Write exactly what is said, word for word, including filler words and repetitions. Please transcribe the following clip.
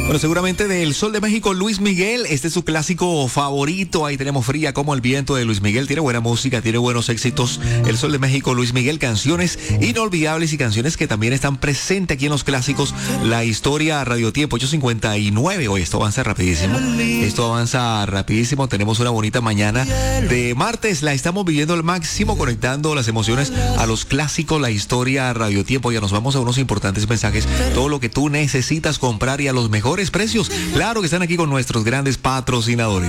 Bueno, seguramente del Sol de México, Luis Miguel. Este es su clásico favorito. Ahí tenemos Fría como el viento de Luis Miguel. Tiene buena música, tiene buenos éxitos. El Sol de México, Luis Miguel. Canciones inolvidables y canciones que también están presentes aquí en los clásicos. La historia Radio Tiempo, ocho cincuenta y nueve. Oye, esto avanza rapidísimo. Esto avanza rapidísimo. Tenemos una bonita mañana de martes. La estamos viviendo al máximo, conectando las emociones a los clásicos, la historia Radio Tiempo. Ya nos vamos a unos importantes mensajes. Todo lo que tú necesitas comprar y a los mejores precios. Claro que están aquí con nuestros grandes patrocinadores.